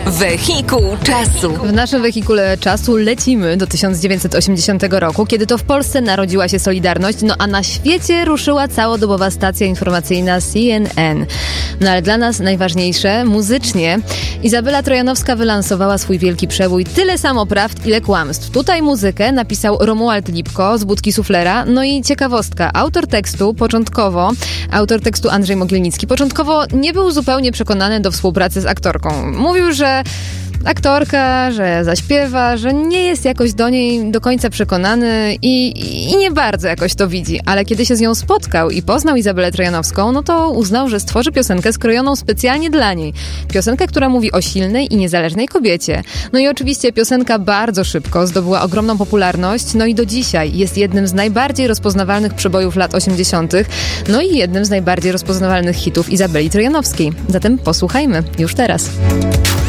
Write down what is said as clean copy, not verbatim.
Wehikuł czasu. W naszym wehikule czasu lecimy do 1980 roku, kiedy to w Polsce narodziła się Solidarność, a na świecie ruszyła całodobowa stacja informacyjna CNN. Ale dla nas najważniejsze, muzycznie, Izabela Trojanowska wylansowała swój wielki przebój Tyle samo prawd, ile kłamstw. Tutaj muzykę napisał Romuald Lipko z Budki Suflera. I ciekawostka, autor tekstu Andrzej Mogielnicki, początkowo nie był zupełnie przekonany do współpracy z aktorką. Mówił, że aktorka, że zaśpiewa, że nie jest jakoś do niej do końca przekonany i nie bardzo jakoś to widzi. Ale kiedy się z nią spotkał i poznał Izabelę Trojanowską, to uznał, że stworzy piosenkę skrojoną specjalnie dla niej. Piosenkę, która mówi o silnej i niezależnej kobiecie. I oczywiście piosenka bardzo szybko zdobyła ogromną popularność, i do dzisiaj jest jednym z najbardziej rozpoznawalnych przebojów lat 80. I jednym z najbardziej rozpoznawalnych hitów Izabeli Trojanowskiej. Zatem posłuchajmy już teraz.